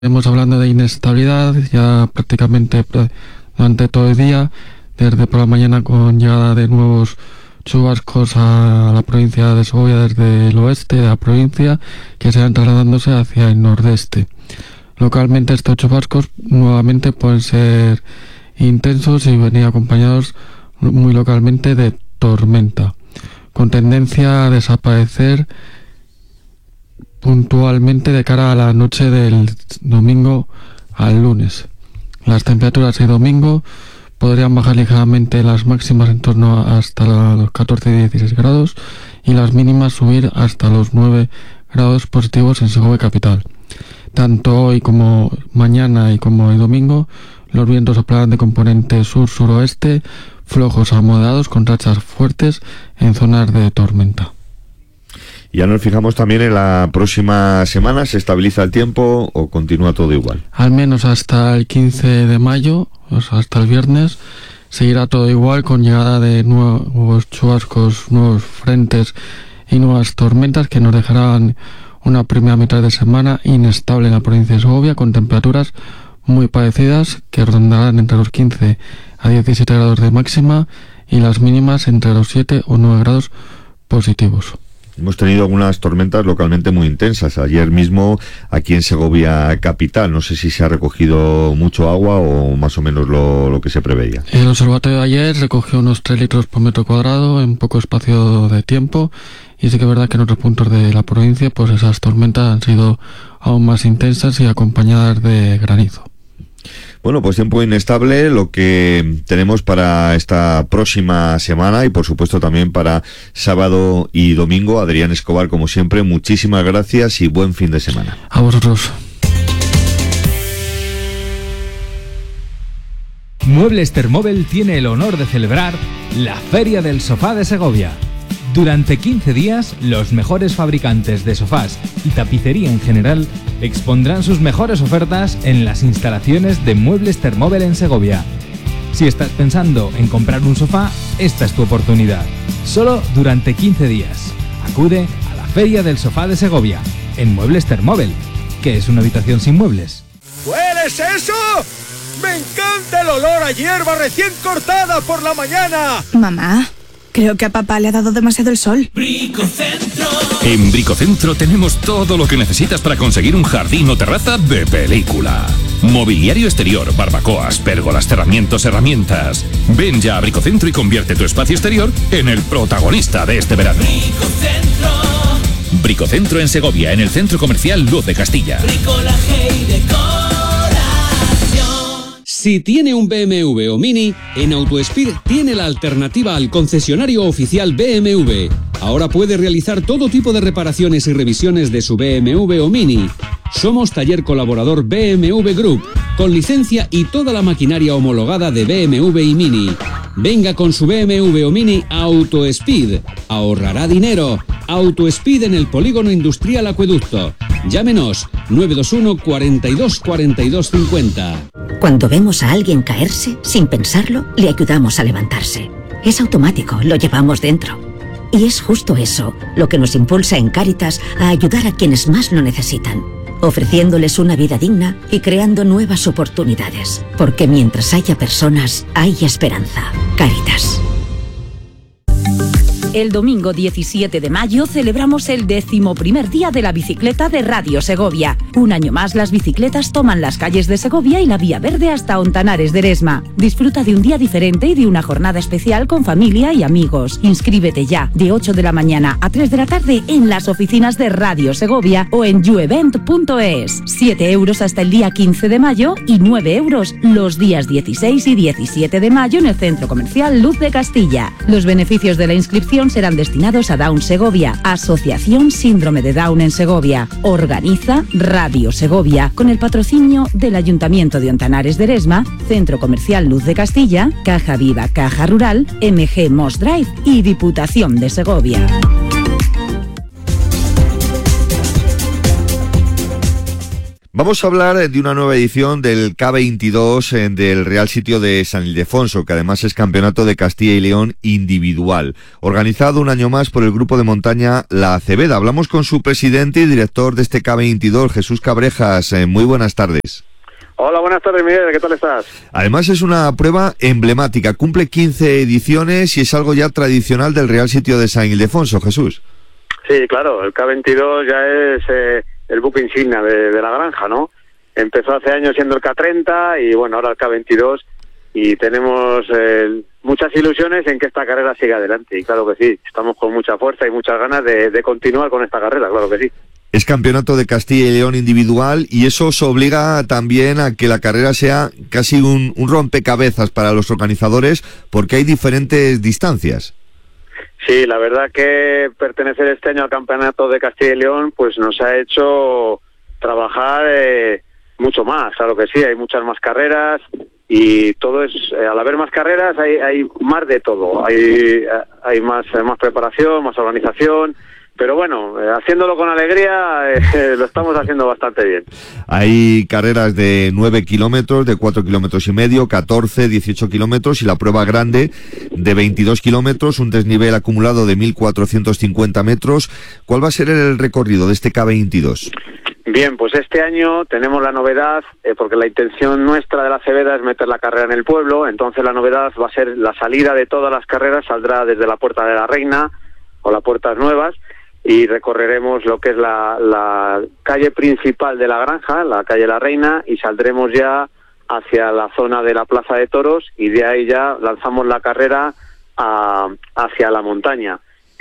Estamos hablando de inestabilidad ya prácticamente durante todo el día, desde por la mañana con llegada de nuevos chubascos a la provincia de Segovia desde el oeste de la provincia, que se van trasladándose hacia el nordeste. Localmente estos chubascos nuevamente pueden ser intensos y venir acompañados muy localmente de tormenta, con tendencia a desaparecer puntualmente de cara a la noche del domingo al lunes. Las temperaturas de domingo podrían bajar ligeramente las máximas en torno hasta los 14 y 16 grados y las mínimas subir hasta los 9 grados positivos en Segovia capital. Tanto hoy como mañana y como el domingo, los vientos soplarán de componente sur-suroeste, flojos a moderados con rachas fuertes en zonas de tormenta. Ya nos fijamos también en la próxima semana. ¿Se estabiliza el tiempo o continúa todo igual? Al menos hasta el 15 de mayo, o sea, hasta el viernes, seguirá todo igual, con llegada de nuevos chubascos, nuevos frentes y nuevas tormentas que nos dejarán una primera mitad de semana inestable en la provincia de Segovia, con temperaturas muy parecidas que rondarán entre los 15 a 17 grados de máxima y las mínimas entre los 7 o 9 grados positivos. Hemos tenido algunas tormentas localmente muy intensas. Ayer mismo aquí en Segovia capital, no sé si se ha recogido mucho agua o más o menos lo que se preveía. El observatorio de ayer recogió unos 3 litros por metro cuadrado en poco espacio de tiempo, y sí que es verdad que en otros puntos de la provincia pues esas tormentas han sido aún más intensas y acompañadas de granizo. Bueno, pues tiempo inestable lo que tenemos para esta próxima semana y por supuesto también para sábado y domingo. Adrián Escobar, como siempre, muchísimas gracias y buen fin de semana. A vosotros. Muebles Thermóvel tiene el honor de celebrar la Feria del Sofá de Segovia. Durante 15 días, los mejores fabricantes de sofás y tapicería en general expondrán sus mejores ofertas en las instalaciones de Muebles Thermóvel en Segovia. Si estás pensando en comprar un sofá, esta es tu oportunidad. Solo durante 15 días. Acude a la Feria del Sofá de Segovia, en Muebles Thermóvel. ¿Qué es una habitación sin muebles? ¿Hueles eso? ¡Me encanta el olor a hierba recién cortada por la mañana! Mamá, creo que a papá le ha dado demasiado el sol. Bricocentro. En Bricocentro tenemos todo lo que necesitas para conseguir un jardín o terraza de película. Mobiliario exterior, barbacoas, pérgolas, cerramientos, herramientas. Ven ya a Bricocentro y convierte tu espacio exterior en el protagonista de este verano. Bricocentro. Bricocentro en Segovia, en el centro comercial Luz de Castilla. Bricolaje y decoración. Si tiene un BMW o Mini, en AutoSpeed tiene la alternativa al concesionario oficial BMW. Ahora puede realizar todo tipo de reparaciones y revisiones de su BMW o Mini. Somos taller colaborador BMW Group, con licencia y toda la maquinaria homologada de BMW y Mini. Venga con su BMW o Mini a AutoSpeed. Ahorrará dinero. AutoSpeed en el Polígono Industrial Acueducto. Llámenos 921 42 42 50. Cuando vemos a alguien caerse, sin pensarlo, le ayudamos a levantarse. Es automático, lo llevamos dentro. Y es justo eso lo que nos impulsa en Cáritas a ayudar a quienes más lo necesitan, ofreciéndoles una vida digna y creando nuevas oportunidades. Porque mientras haya personas, hay esperanza. Cáritas. El domingo 17 de mayo celebramos el 11º día de la bicicleta de Radio Segovia. Un año más las bicicletas toman las calles de Segovia y la Vía Verde hasta Ontanares de Eresma. Disfruta de un día diferente y de una jornada especial con familia y amigos. Inscríbete ya, de 8 de la mañana a 3 de la tarde en las oficinas de Radio Segovia o en youevent.es. 7 euros hasta el día 15 de mayo y 9 euros los días 16 y 17 de mayo en el Centro Comercial Luz de Castilla. Los beneficios de la inscripción serán destinados a Down Segovia, Asociación Síndrome de Down en Segovia. Organiza Radio Segovia, con el patrocinio del Ayuntamiento de Ontanares de Eresma, Centro Comercial Luz de Castilla, Caja Viva, Caja Rural, MG Moss Drive y Diputación de Segovia. Vamos a hablar de una nueva edición del K22 del Real Sitio de San Ildefonso, que además es campeonato de Castilla y León individual, organizado un año más por el grupo de montaña La Acebeda. Hablamos con su presidente y director de este K22, Jesús Cabrejas. Muy buenas tardes. Hola, buenas tardes, Miguel, ¿qué tal estás? Además es una prueba emblemática, cumple 15 ediciones y es algo ya tradicional del Real Sitio de San Ildefonso, Jesús. Sí, claro, el K22 ya es el buque insignia de la granja, ¿no? Empezó hace años siendo el K30 y bueno, ahora el K22, y tenemos muchas ilusiones en que esta carrera siga adelante, y claro que sí, estamos con mucha fuerza y muchas ganas de continuar con esta carrera, claro que sí. Es campeonato de Castilla y León individual y eso os obliga también a que la carrera sea casi un rompecabezas para los organizadores, porque hay diferentes distancias. Sí, la verdad que pertenecer este año al campeonato de Castilla y León pues nos ha hecho trabajar mucho más, claro que sí, hay muchas más carreras y todo es, al haber más carreras hay más de todo, hay más preparación, más organización, pero bueno, haciéndolo con alegría lo estamos haciendo bastante bien. Hay carreras de 9 kilómetros, de 4 kilómetros y medio, 14, 18 kilómetros y la prueba grande de 22 kilómetros, un desnivel acumulado de 1.450 metros. ¿Cuál va a ser el recorrido de este K22? Bien, pues este año tenemos la novedad, porque la intención nuestra de la Acebeda es meter la carrera en el pueblo, entonces la novedad va a ser la salida de todas las carreras, saldrá desde la Puerta de la Reina o las Puertas Nuevas, y recorreremos lo que es la calle principal de la granja, la calle La Reina, y saldremos ya hacia la zona de la Plaza de Toros y de ahí ya lanzamos la carrera hacia la montaña.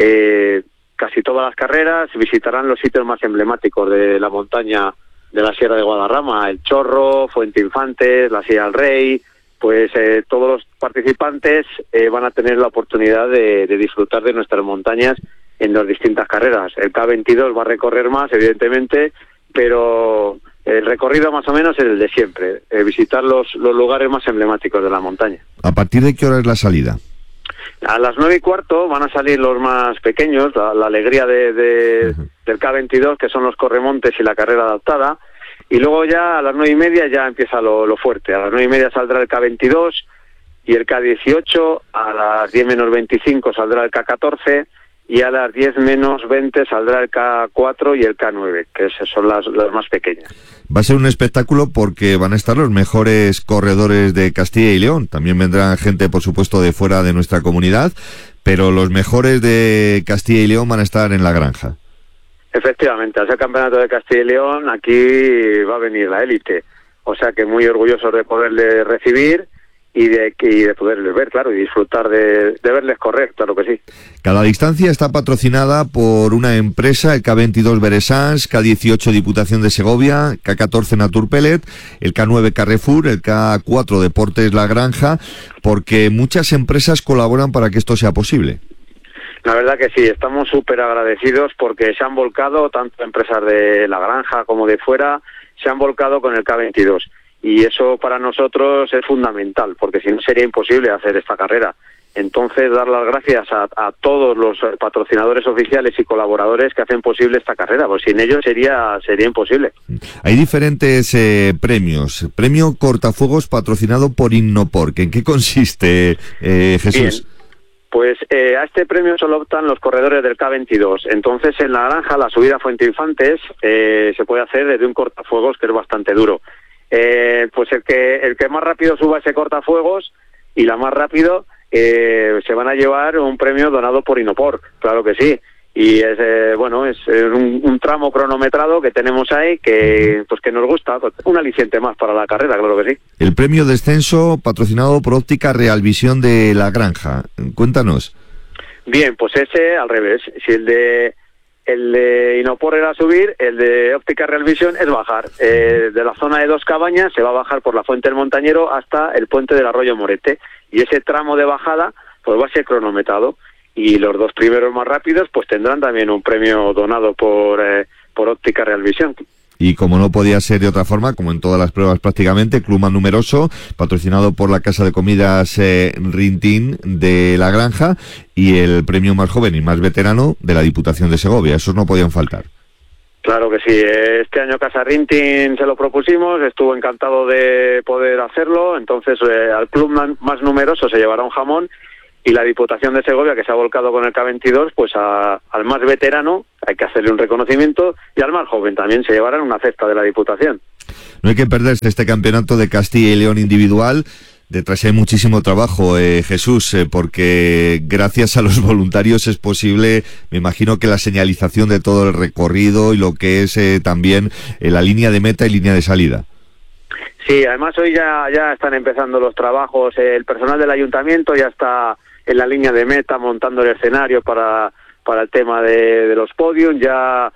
Casi todas las carreras visitarán los sitios más emblemáticos de la montaña de la Sierra de Guadarrama, El Chorro, Fuente Infantes, la Silla del Rey. Pues todos los participantes van a tener la oportunidad de disfrutar de nuestras montañas en las distintas carreras. El K22 va a recorrer más, evidentemente, pero el recorrido más o menos es el de siempre, visitar los lugares más emblemáticos de la montaña. ¿A partir de qué hora es la salida? A las 9:15 van a salir los más pequeños, la alegría del K22, que son los corremontes y la carrera adaptada, y luego ya a las 9:30 ya empieza lo fuerte. A las 9:30 saldrá el K22 y el K18, a las 10 menos 25 saldrá el K14 y a las 10 menos 20 saldrá el K4 y el K9, que son las más pequeñas. Va a ser un espectáculo porque van a estar los mejores corredores de Castilla y León. También vendrá gente, por supuesto, de fuera de nuestra comunidad, pero los mejores de Castilla y León van a estar en la granja. Efectivamente, al ser campeonato de Castilla y León, aquí va a venir la élite. O sea que muy orgullosos de poderle recibir y de poderles ver, claro, y disfrutar de verles correr, claro que sí. Cada distancia está patrocinada por una empresa, el K22 Beresans, K18 Diputación de Segovia, K14 Naturpellet, el K9 Carrefour, el K4 Deportes La Granja, porque muchas empresas colaboran para que esto sea posible. La verdad que sí, estamos súper agradecidos porque se han volcado, tanto empresas de La Granja como de fuera, se han volcado con el K22. Y eso para nosotros es fundamental, porque si no sería imposible hacer esta carrera. Entonces, dar las gracias a todos los patrocinadores oficiales y colaboradores que hacen posible esta carrera, pues sin ellos sería imposible. Hay diferentes premios. Premio Cortafuegos patrocinado por Innopor. ¿En qué consiste, Jesús? Bien. Pues a este premio solo optan los corredores del K22. Entonces, en la granja, la subida a Fuente Infantes se puede hacer desde un cortafuegos que es bastante duro. Pues el que más rápido suba ese cortafuegos y la más rápido se van a llevar un premio donado por Innopor, claro que sí. Y es un tramo cronometrado que tenemos ahí que nos gusta, pues, un aliciente más para la carrera, claro que sí. El premio Descenso patrocinado por Óptica Real Visión de La Granja. Cuéntanos. Bien, pues ese al revés. Si el de Innopor era subir, el de Óptica Real Visión es bajar. De la zona de Dos Cabañas se va a bajar por la Fuente del Montañero hasta el puente del Arroyo Morete. Y ese tramo de bajada pues va a ser cronometrado. Y los dos primeros más rápidos pues tendrán también un premio donado por Óptica Real Visión. Y como no podía ser de otra forma, como en todas las pruebas prácticamente, Club más numeroso, patrocinado por la Casa de Comidas Rintín de La Granja, y el premio más joven y más veterano de la Diputación de Segovia. Esos no podían faltar. Claro que sí. Este año Casa Rintin se lo propusimos, estuvo encantado de poder hacerlo, entonces al club más numeroso se llevará un jamón y la Diputación de Segovia, que se ha volcado con el K22, pues al más veterano hay que hacerle un reconocimiento y al más joven también se llevarán una cesta de la Diputación. No hay que perderse este campeonato de Castilla y León individual. Detrás hay muchísimo trabajo, Jesús, porque gracias a los voluntarios es posible, me imagino, que la señalización de todo el recorrido y lo que es también la línea de meta y línea de salida. Sí, además hoy ya están empezando los trabajos, el personal del ayuntamiento ya está en la línea de meta montando el escenario para el tema de los podios, ya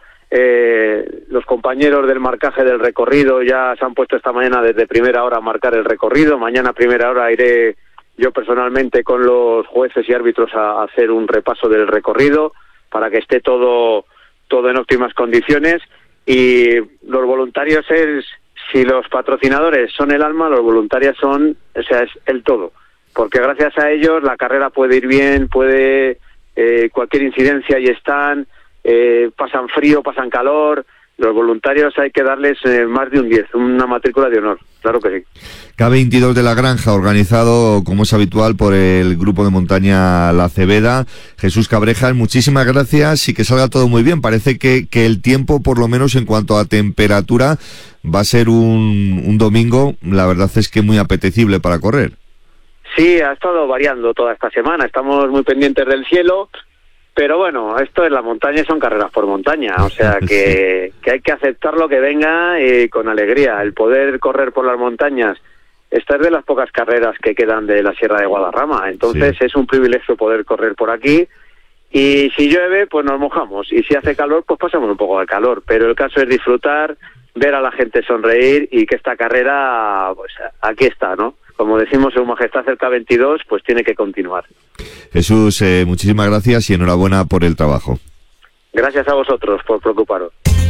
los compañeros del marcaje del recorrido ya se han puesto esta mañana desde primera hora a marcar el recorrido. Mañana a primera hora iré yo personalmente con los jueces y árbitros a hacer un repaso del recorrido para que esté todo en óptimas condiciones. Y los voluntarios si los patrocinadores son el alma, los voluntarios es el todo, porque gracias a ellos la carrera puede ir bien, cualquier incidencia ahí están. Pasan frío, pasan calor, los voluntarios hay que darles más de un 10, una matrícula de honor, claro que sí. K22 de la Granja, organizado como es habitual por el grupo de montaña La Cebeda. Jesús Cabrejas, muchísimas gracias y que salga todo muy bien. Parece que el tiempo, por lo menos en cuanto a temperatura, va a ser un domingo, la verdad es que muy apetecible para correr. Sí, ha estado variando toda esta semana, estamos muy pendientes del cielo. Pero bueno, esto es la montaña y son carreras por montaña, o sea que hay que aceptar lo que venga con alegría. El poder correr por las montañas, esta es de las pocas carreras que quedan de la Sierra de Guadarrama, entonces sí, es un privilegio poder correr por aquí. Y si llueve, pues nos mojamos, y si hace calor, pues pasamos un poco de calor, pero el caso es disfrutar, ver a la gente sonreír y que esta carrera, pues aquí está, ¿no? Como decimos en Majestad el K22, pues tiene que continuar. Jesús, muchísimas gracias y enhorabuena por el trabajo. Gracias a vosotros por preocuparos.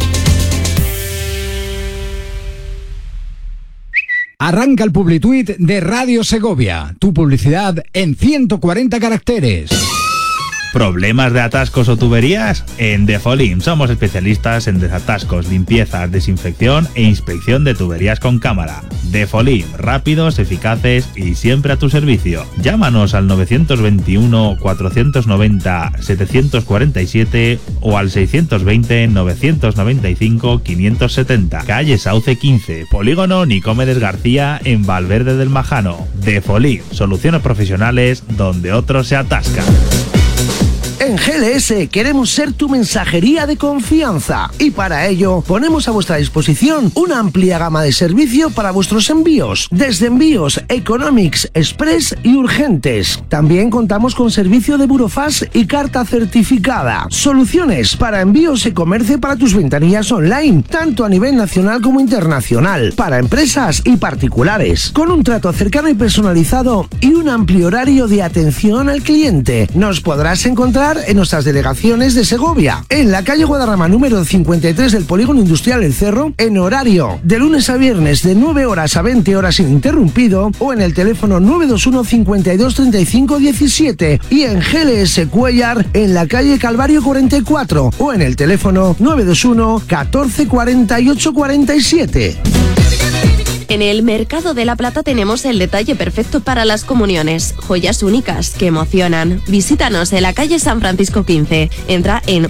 Arranca el Publituit de Radio Segovia. Tu publicidad en 140 caracteres. ¿Problemas de atascos o tuberías? En Defolim somos especialistas en desatascos, limpiezas, desinfección e inspección de tuberías con cámara. Defolim, rápidos, eficaces y siempre a tu servicio. Llámanos al 921 490 747 o al 620 995 570. Calle Sauce 15, Polígono Nicomedes García en Valverde del Majano. Defolim, soluciones profesionales donde otros se atascan. En GLS queremos ser tu mensajería de confianza y para ello ponemos a vuestra disposición una amplia gama de servicio para vuestros envíos, desde envíos Economics, Express y urgentes. También contamos con servicio de burofax y carta certificada. Soluciones para envíos y comercio para tus ventanillas online, tanto a nivel nacional como internacional, para empresas y particulares, con un trato cercano y personalizado y un amplio horario de atención al cliente. Nos podrás encontrar en nuestras delegaciones de Segovia, en la calle Guadarrama número 53 del Polígono Industrial El Cerro, en horario de lunes a viernes de 9 horas a 20 horas ininterrumpido, o en el teléfono 921 52 35 17 y en GLS Cuellar en la calle Calvario 44 o en el teléfono 921 14 48 47. En el Mercado de la Plata tenemos el detalle perfecto para las comuniones. Joyas únicas que emocionan. Visítanos en la calle San Francisco 15. Entra en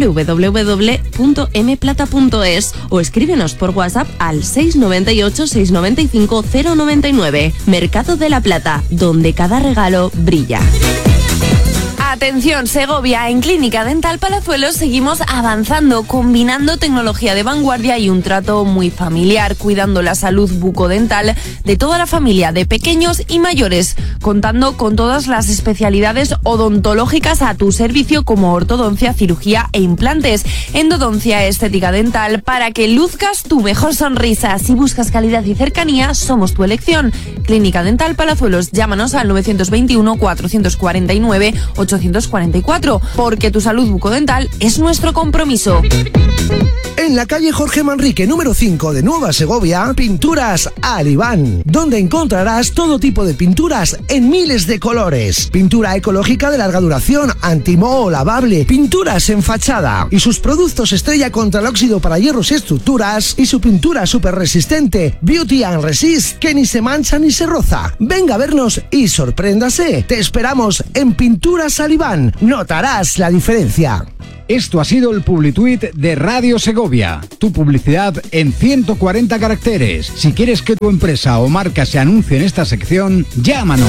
www.mplata.es o escríbenos por WhatsApp al 698 695 099. Mercado de la Plata, donde cada regalo brilla. Atención Segovia, en Clínica Dental Palazuelos seguimos avanzando, combinando tecnología de vanguardia y un trato muy familiar, cuidando la salud bucodental de toda la familia, de pequeños y mayores, contando con todas las especialidades odontológicas a tu servicio como ortodoncia, cirugía e implantes, endodoncia, estética dental, para que luzcas tu mejor sonrisa. Si buscas calidad y cercanía, somos tu elección. Clínica Dental Palazuelos, llámanos al 921 449 800 1944, porque tu salud bucodental es nuestro compromiso. En la calle Jorge Manrique, número 5 de Nueva Segovia, Pinturas Alibán, donde encontrarás todo tipo de pinturas en miles de colores. Pintura ecológica de larga duración, antimoho, lavable, pinturas en fachada y sus productos estrella contra el óxido para hierros y estructuras y su pintura súper resistente, Beauty and Resist, que ni se mancha ni se roza. Venga a vernos y sorpréndase. Te esperamos en Pinturas Alibán. Notarás la diferencia. Esto ha sido el Publituit de Radio Segovia. Tu publicidad en 140 caracteres. Si quieres que tu empresa o marca se anuncie en esta sección, llámanos.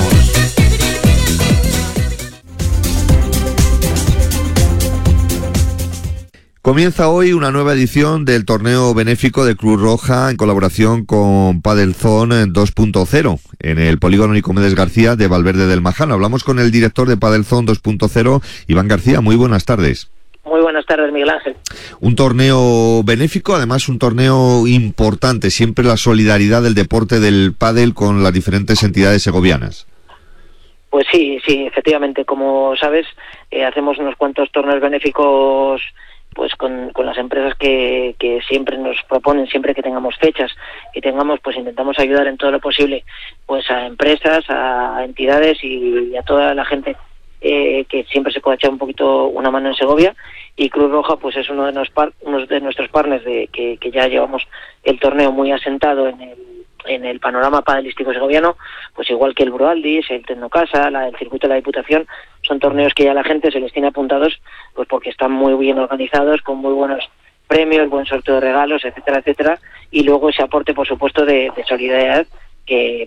Comienza hoy una nueva edición del torneo benéfico de Cruz Roja en colaboración con Padel Zone 2.0 en el Polígono Nicomedes García de Valverde del Majano. Hablamos con el director de Padel Zone 2.0, Iván García. Muy buenas tardes. Muy buenas tardes, Miguel Ángel. Un torneo benéfico, además un torneo importante, siempre la solidaridad del deporte del pádel con las diferentes entidades segovianas. Pues sí, efectivamente, como sabes, hacemos unos cuantos torneos benéficos pues con las empresas que siempre nos proponen, siempre que tengamos fechas y pues intentamos ayudar en todo lo posible pues a empresas, a entidades y a toda la gente que siempre se puede echar un poquito una mano en Segovia. Y Cruz Roja pues es uno de nuestros partners que ya llevamos el torneo muy asentado en el panorama padelístico segoviano, pues igual que el Brualdis, el Tecnocasa, el circuito de la Diputación. Son torneos que ya la gente se les tiene apuntados pues porque están muy bien organizados, con muy buenos premios, buen sorteo de regalos, etcétera, etcétera, y luego ese aporte, por supuesto, de solidaridad que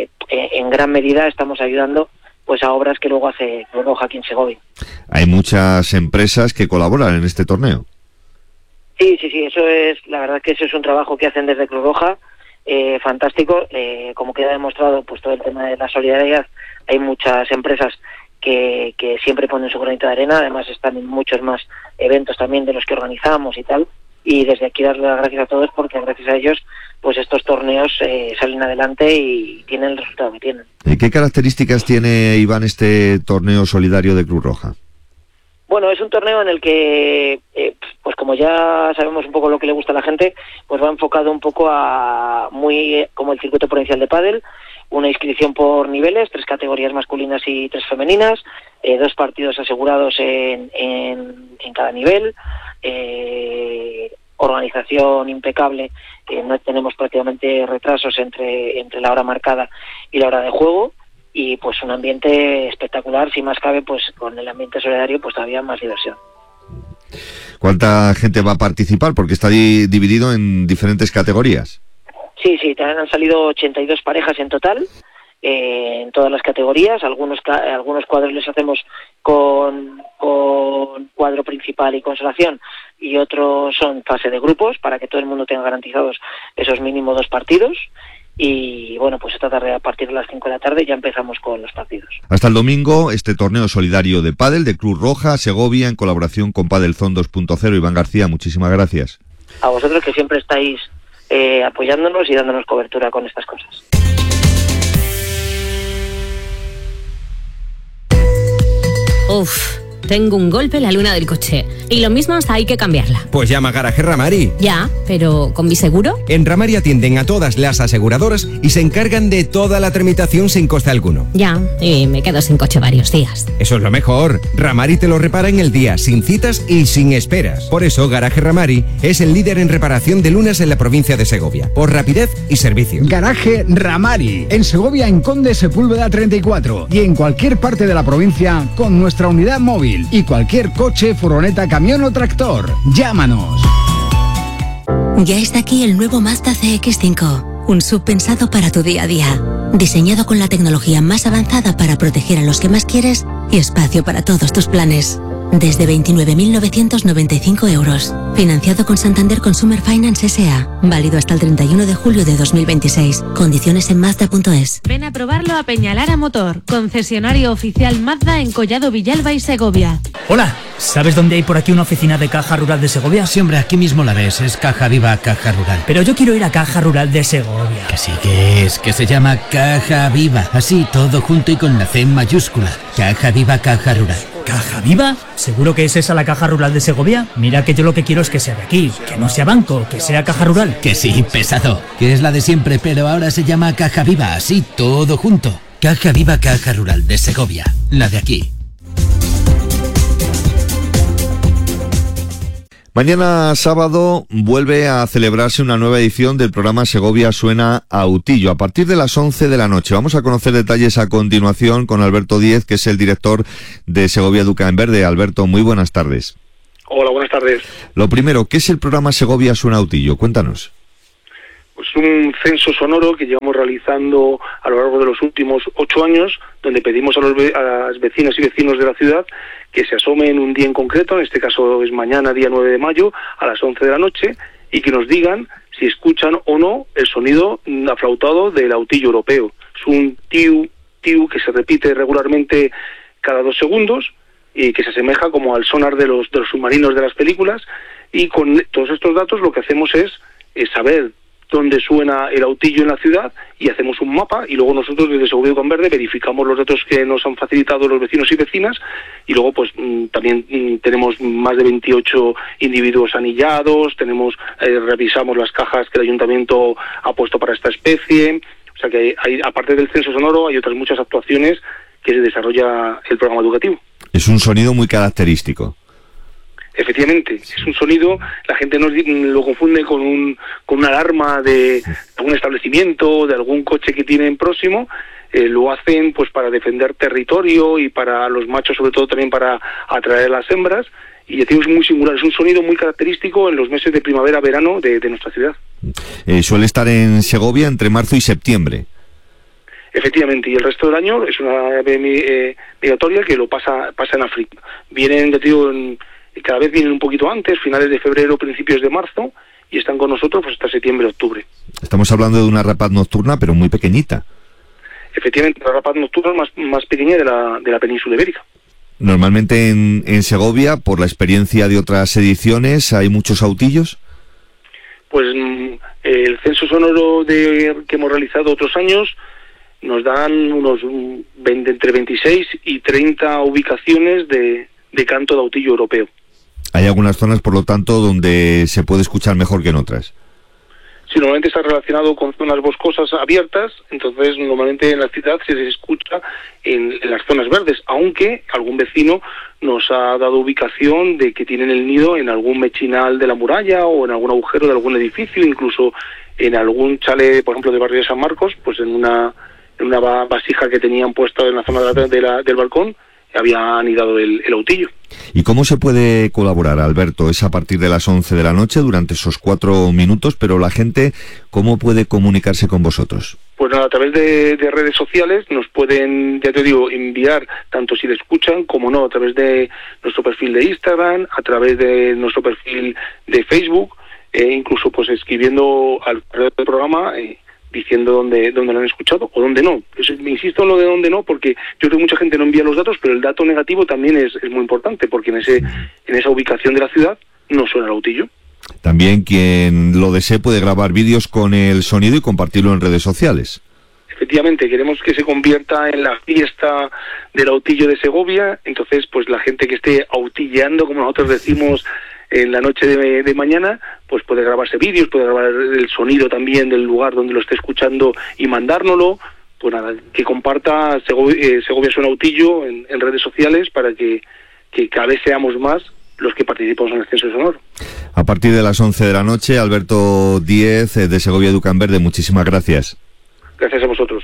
en gran medida estamos ayudando pues a obras que luego hace Cruz Roja aquí en Segovia. Hay muchas empresas que colaboran en este torneo. Sí, eso es, la verdad que eso es un trabajo que hacen desde Cruz Roja, fantástico, como queda demostrado, pues todo el tema de la solidaridad, hay muchas empresas que siempre ponen su granito de arena, además están en muchos más eventos también de los que organizamos y tal, y desde aquí darle las gracias a todos porque gracias a ellos pues estos torneos salen adelante y tienen el resultado que tienen. ¿Qué características tiene, Iván, este torneo solidario de Cruz Roja? Bueno, es un torneo en el que, pues como ya sabemos un poco lo que le gusta a la gente, pues va enfocado un poco a muy como el circuito provincial de pádel, una inscripción por niveles, 3 categorías masculinas y 3 femeninas, 2 partidos asegurados en cada nivel, organización impecable, no tenemos prácticamente retrasos entre la hora marcada y la hora de juego, y pues un ambiente espectacular, si más cabe, pues con el ambiente solidario pues todavía más diversión. ¿Cuánta gente va a participar? Porque está dividido en diferentes categorías. Sí, también han salido 82 parejas en total, en todas las categorías. Algunos cuadros les hacemos con cuadro principal y consolación, y otros son fase de grupos para que todo el mundo tenga garantizados esos mínimo 2 partidos. Y bueno, pues esta tarde a partir de las 5 de la tarde ya empezamos con los partidos. Hasta el domingo, este torneo solidario de pádel de Cruz Roja, Segovia, en colaboración con Padel Zone 2.0. Iván García, muchísimas gracias. A vosotros, que siempre estáis apoyándonos y dándonos cobertura con estas cosas. Uf, tengo un golpe en la luna del coche. Y lo mismo hasta hay que cambiarla. Pues llama a Garaje Ramari. Ya, pero ¿con mi seguro? En Ramari atienden a todas las aseguradoras y se encargan de toda la tramitación sin coste alguno. Ya, y me quedo sin coche varios días. Eso es lo mejor. Ramari te lo repara en el día, sin citas y sin esperas. Por eso Garaje Ramari es el líder en reparación de lunas en la provincia de Segovia, por rapidez y servicio. Garaje Ramari, en Segovia, en Conde Sepúlveda 34 y en cualquier parte de la provincia con nuestra unidad móvil y cualquier coche, furgoneta, camión o tractor. Llámanos. Ya está aquí el nuevo Mazda CX-5, un SUV pensado para tu día a día, diseñado con la tecnología más avanzada para proteger a los que más quieres y espacio para todos tus planes. Desde 29.995 euros. Financiado con Santander Consumer Finance S.A. Válido hasta el 31 de julio de 2026. Condiciones en Mazda.es. Ven a probarlo a Peñalara Motor, concesionario oficial Mazda en Collado Villalba y Segovia. Hola, ¿sabes dónde hay por aquí una oficina de Caja Rural de Segovia? Sí, hombre, aquí mismo la ves, es Caja Viva Caja Rural. Pero yo quiero ir a Caja Rural de Segovia. Que sí que es, que se llama Caja Viva, así todo junto y con la C mayúscula. Caja Viva Caja Rural. ¿Caja Viva? ¿Seguro que es esa la Caja Rural de Segovia? Mira que yo lo que quiero es que sea de aquí, que no sea banco, que sea Caja Rural. Que sí, pesado. Que es la de siempre, pero ahora se llama Caja Viva, así, todo junto. Caja Viva, Caja Rural de Segovia, la de aquí. Mañana sábado vuelve a celebrarse una nueva edición del programa Segovia Suena a Autillo, a partir de las 11 de la noche. Vamos a conocer detalles a continuación con Alberto Díez, que es el director de Segovia Educa en Verde. Alberto, muy buenas tardes. Hola, buenas tardes. Lo primero, ¿qué es el programa Segovia Suena a Autillo? Cuéntanos. Pues un censo sonoro que llevamos realizando a lo largo de los últimos 8 años, donde pedimos a las vecinas y vecinos de la ciudad que se asomen un día en concreto, en este caso es mañana, día 9 de mayo, a las 11 de la noche, y que nos digan si escuchan o no el sonido aflautado del autillo europeo. Es un tiu, tiu que se repite regularmente cada 2 segundos y que se asemeja como al sonar de los submarinos de las películas, y con todos estos datos lo que hacemos es saber dónde suena el autillo en la ciudad y hacemos un mapa, y luego nosotros desde Segovia Educa en Verde verificamos los datos que nos han facilitado los vecinos y vecinas, y luego pues también tenemos más de 28 individuos anillados, revisamos las cajas que el ayuntamiento ha puesto para esta especie. O sea que hay, aparte del censo sonoro, hay otras muchas actuaciones que se desarrolla el programa educativo. Es un sonido muy característico. Efectivamente, es un sonido, la gente lo confunde con una alarma de algún establecimiento, de algún coche que tienen próximo. Lo hacen pues para defender territorio y para los machos, sobre todo también para atraer a las hembras, y es muy singular, es un sonido muy característico en los meses de primavera-verano de nuestra ciudad. Suele estar en Segovia entre marzo y septiembre. Efectivamente, y el resto del año es una ave migratoria que lo pasa en África. Vienen, ya te digo, cada vez vienen un poquito antes, finales de febrero, principios de marzo, y están con nosotros pues hasta septiembre-octubre. Estamos hablando de una rapaz nocturna, pero muy pequeñita. Efectivamente, la rapaz nocturna más pequeña de la península ibérica. Normalmente en Segovia, por la experiencia de otras ediciones, ¿hay muchos autillos? Pues el censo sonoro que hemos realizado otros años nos dan unos entre 26 y 30 ubicaciones de canto de autillo europeo. Hay algunas zonas, por lo tanto, donde se puede escuchar mejor que en otras. Sí, normalmente está relacionado con zonas boscosas abiertas, entonces normalmente en la ciudad se escucha en las zonas verdes, aunque algún vecino nos ha dado ubicación de que tienen el nido en algún mechinal de la muralla o en algún agujero de algún edificio, incluso en algún chalet, por ejemplo, del barrio de San Marcos, pues en una vasija que tenían puesta en la zona del balcón, había anidado el autillo. ¿Y cómo se puede colaborar, Alberto? Es a partir de las 11 de la noche, durante esos 4 minutos, pero la gente, ¿cómo puede comunicarse con vosotros? Pues nada, a través de redes sociales nos pueden, ya te digo, enviar, tanto si le escuchan como no, a través de nuestro perfil de Instagram, a través de nuestro perfil de Facebook, incluso pues escribiendo al programa, diciendo dónde lo han escuchado o dónde no. Insisto en lo de dónde no, porque yo creo que mucha gente no envía los datos, pero el dato negativo también es muy importante, porque en esa ubicación de la ciudad no suena el autillo. También quien lo desee puede grabar vídeos con el sonido y compartirlo en redes sociales. Efectivamente, queremos que se convierta en la fiesta del autillo de Segovia, entonces pues la gente que esté autilleando, como nosotros decimos, en la noche de mañana, pues puede grabarse vídeos, puede grabar el sonido también del lugar donde lo esté escuchando y mandárnoslo. Pues nada, que comparta Segovia Suena Autillo en redes sociales para que cada vez seamos más los que participamos en el censo sonoro. A partir de las 11 de la noche, Alberto Díez, de Segovia Educa en Verde, muchísimas gracias. Gracias a vosotros.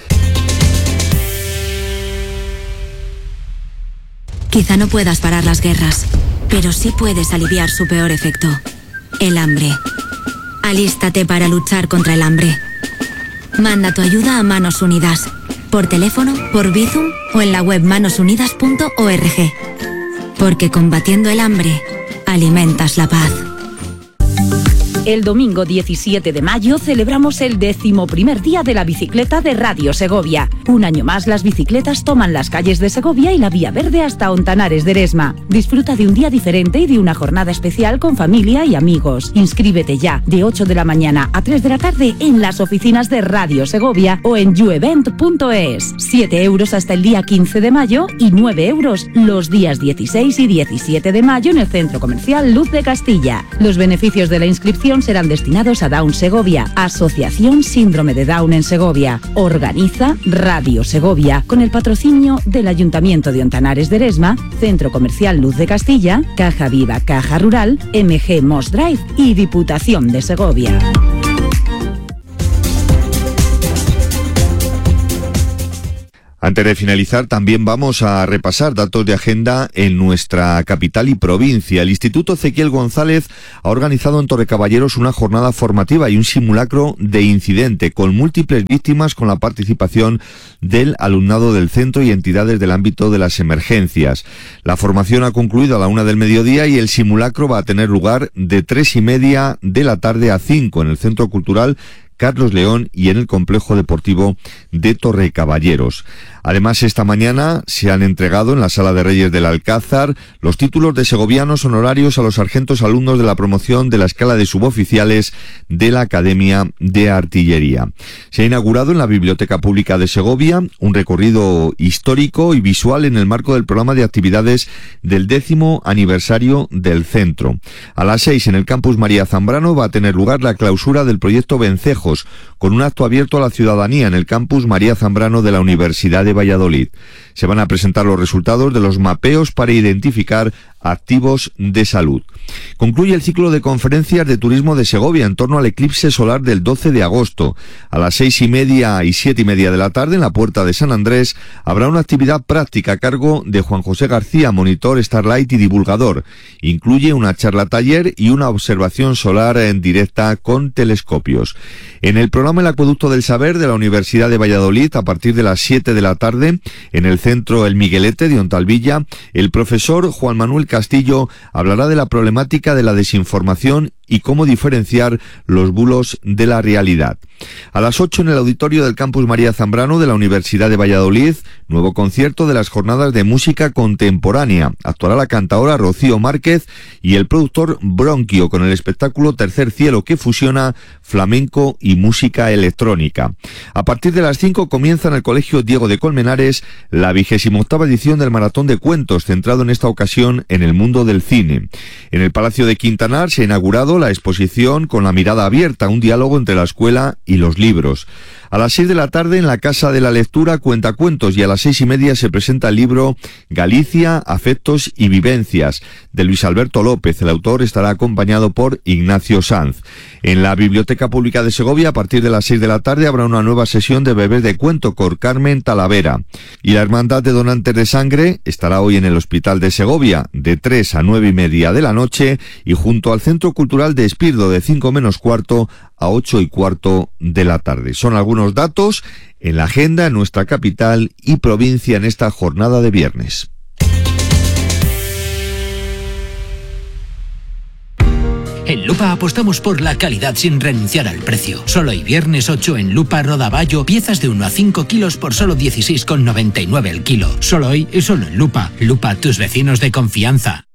Quizá no puedas parar las guerras, pero sí puedes aliviar su peor efecto, el hambre. Alístate para luchar contra el hambre. Manda tu ayuda a Manos Unidas, por teléfono, por Bizum o en la web manosunidas.org. Porque combatiendo el hambre, alimentas la paz. El domingo 17 de mayo celebramos el 11º día de la bicicleta de Radio Segovia. Un año más las bicicletas toman las calles de Segovia y la Vía Verde hasta Ontanares de Eresma. Disfruta de un día diferente y de una jornada especial con familia y amigos. Inscríbete ya de 8 de la mañana a 3 de la tarde en las oficinas de Radio Segovia o en youevent.es. 7 euros hasta el día 15 de mayo y 9 euros los días 16 y 17 de mayo en el Centro Comercial Luz de Castilla. Los beneficios de la inscripción serán destinados a Down Segovia, Asociación Síndrome de Down en Segovia. Organiza Radio Segovia con el patrocinio del Ayuntamiento de Ontanares de Eresma, Centro Comercial Luz de Castilla, Caja Viva, Caja Rural, MG Moss Drive y Diputación de Segovia. Antes de finalizar, también vamos a repasar datos de agenda en nuestra capital y provincia. El Instituto Ezequiel González ha organizado en Torrecaballeros una jornada formativa y un simulacro de incidente con múltiples víctimas, con la participación del alumnado del centro y entidades del ámbito de las emergencias. La formación ha concluido a la 1 del mediodía y el simulacro va a tener lugar de 3:30 de la tarde a 5 en el Centro Cultural Carlos León y en el Complejo Deportivo de Torrecaballeros. Además, esta mañana se han entregado en la Sala de Reyes del Alcázar los títulos de segovianos honorarios a los sargentos alumnos de la promoción de la escala de suboficiales de la Academia de Artillería. Se ha inaugurado en la Biblioteca Pública de Segovia un recorrido histórico y visual en el marco del programa de actividades del 10º aniversario del centro. A las 6 en el Campus María Zambrano va a tener lugar la clausura del proyecto Vencejos, con un acto abierto a la ciudadanía en el Campus María Zambrano de la Universidad de Valladolid. Se van a presentar los resultados de los mapeos para identificar activos de salud. Concluye el ciclo de conferencias de turismo de Segovia en torno al eclipse solar del 12 de agosto. A las 6:30 y 7:30 de la tarde, en la Puerta de San Andrés, habrá una actividad práctica a cargo de Juan José García, monitor Starlight y divulgador. Incluye una charla taller y una observación solar en directa con telescopios. En el programa El Acueducto del Saber de la Universidad de Valladolid, a partir de las 7 de la tarde, en el centro El Miguelete de Ontalvilla, el profesor Juan Manuel Castillo hablará de la problemática de la desinformación y cómo diferenciar los bulos de la realidad. A las 8 en el auditorio del Campus María Zambrano de la Universidad de Valladolid, nuevo concierto de las jornadas de música contemporánea. Actuará la cantaora Rocío Márquez y el productor Bronquio con el espectáculo Tercer Cielo, que fusiona flamenco y música electrónica. A partir de las 5 comienza en el Colegio Diego de Colmenares la 28ª edición del Maratón de Cuentos, centrado en esta ocasión en el mundo del cine. En el Palacio de Quintanar se ha inaugurado la exposición Con la mirada abierta, un diálogo entre la escuela y los libros. A las 6 de la tarde en la Casa de la Lectura Cuentacuentos, y a las 6:30 se presenta el libro Galicia, Afectos y Vivencias de Luis Alberto López. El autor estará acompañado por Ignacio Sanz. En la Biblioteca Pública de Segovia, a partir de las 6 de la tarde, habrá una nueva sesión de Bebés de Cuento con Carmen Talavera. Y la Hermandad de Donantes de Sangre estará hoy en el Hospital de Segovia de 3 a 9:30 de la noche y junto al Centro Cultural de Espirdo de 5 menos cuarto a 8:15 de la tarde. Son algunos datos en la agenda en nuestra capital y provincia en esta jornada de viernes. En Lupa apostamos por la calidad sin renunciar al precio. Solo hoy viernes 8 en Lupa Rodaballo, piezas de 1 a 5 kilos por solo 16,99 el kilo. Solo hoy y solo en Lupa. Lupa, tus vecinos de confianza.